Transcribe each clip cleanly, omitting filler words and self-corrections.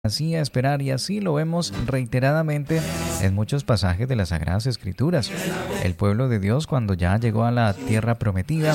hacía esperar, y así lo vemos reiteradamente en muchos pasajes de las Sagradas Escrituras. El pueblo de Dios, cuando ya llegó a la tierra prometida,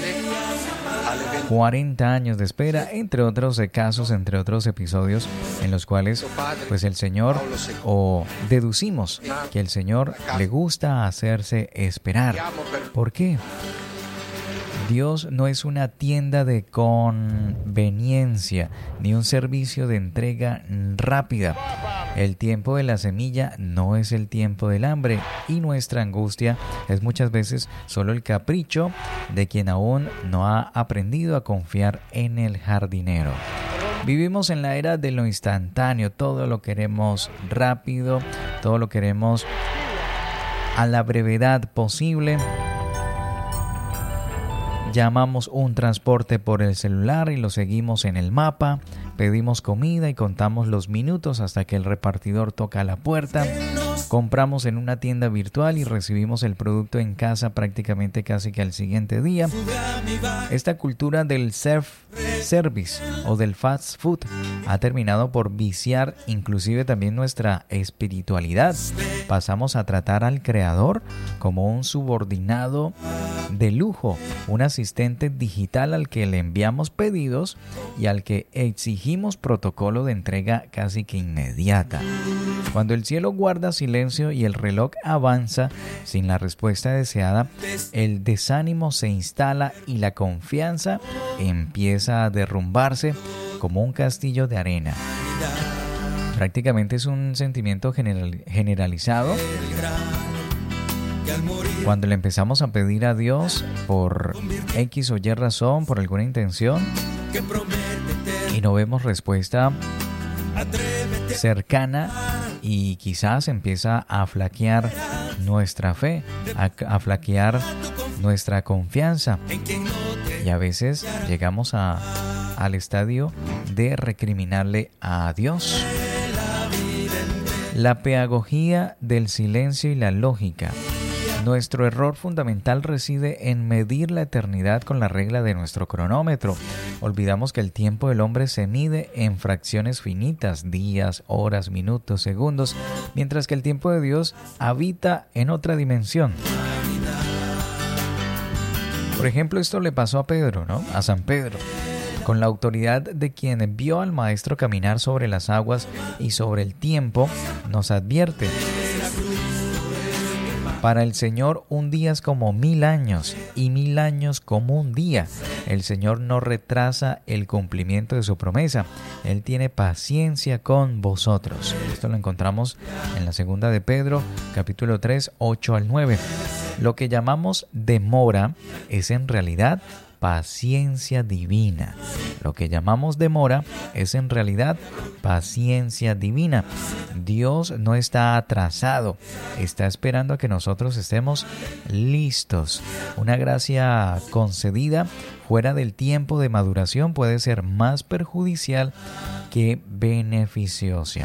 40 años de espera, entre otros casos, entre otros episodios en los cuales pues el Señor, o deducimos que el Señor le gusta hacerse esperar. ¿Por qué? Dios no es una tienda de conveniencia ni un servicio de entrega rápida. El tiempo de la semilla no es el tiempo del hambre, y nuestra angustia es muchas veces solo el capricho de quien aún no ha aprendido a confiar en el jardinero. Vivimos en la era de lo instantáneo, todo lo queremos rápido, todo lo queremos a la brevedad posible. Llamamos un transporte por el celular y lo seguimos en el mapa. Pedimos comida y contamos los minutos hasta que el repartidor toca la puerta. Compramos en una tienda virtual y recibimos el producto en casa prácticamente casi que al siguiente día. Esta cultura del self-service o del fast food ha terminado por viciar inclusive también nuestra espiritualidad. Pasamos a tratar al Creador como un subordinado de lujo, un asistente digital al que le enviamos pedidos y al que exigimos protocolo de entrega casi que inmediata. Cuando el cielo guarda silencio y el reloj avanza sin la respuesta deseada, el desánimo se instala y la confianza empieza a derrumbarse como un castillo de arena. Prácticamente es un sentimiento generalizado cuando le empezamos a pedir a Dios por X o Y razón, por alguna intención, y no vemos respuesta cercana, y quizás empieza a flaquear nuestra fe, a flaquear nuestra confianza, y a veces llegamos al estadio de recriminarle a Dios. La pedagogía del silencio y la lógica. Nuestro error fundamental reside en medir la eternidad con la regla de nuestro cronómetro. Olvidamos que el tiempo del hombre se mide en fracciones finitas, días, horas, minutos, segundos, mientras que el tiempo de Dios habita en otra dimensión. Por ejemplo, esto le pasó a Pedro, ¿no? A San Pedro. Con la autoridad de quien vio al Maestro caminar sobre las aguas y sobre el tiempo, nos advierte: para el Señor un día es como 1000 años y 1000 años como un día. El Señor no retrasa el cumplimiento de su promesa. Él tiene paciencia con vosotros. Esto lo encontramos en la segunda de Pedro, capítulo 3, 8 al 9. Lo que llamamos demora es en realidad paciencia divina. Lo que llamamos demora es en realidad paciencia divina. Dios no está atrasado, está esperando a que nosotros estemos listos. Una gracia concedida fuera del tiempo de maduración puede ser más perjudicial que beneficiosa.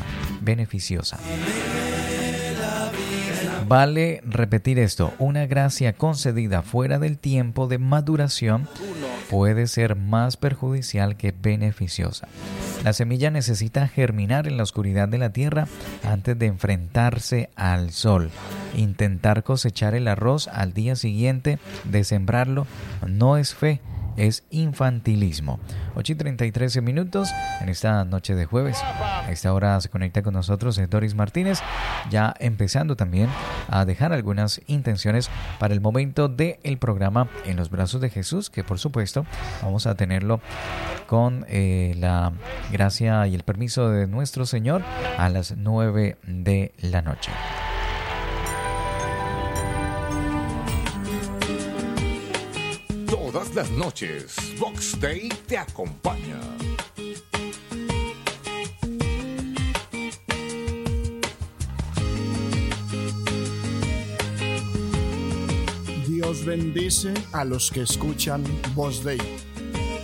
Vale repetir esto: una gracia concedida fuera del tiempo de maduración puede ser más perjudicial que beneficiosa. La semilla necesita germinar en la oscuridad de la tierra antes de enfrentarse al sol. Intentar cosechar el arroz al día siguiente de sembrarlo no es fe, es infantilismo. 8:33 minutos en esta noche de jueves. A esta hora se conecta con nosotros Doris Martínez, ya empezando también a dejar algunas intenciones para el momento del programa En los Brazos de Jesús, que por supuesto vamos a tenerlo con la gracia y el permiso de nuestro Señor a las 9 de la noche. Todas las noches, Vox Day te acompaña. Dios bendice a los que escuchan Vox Day.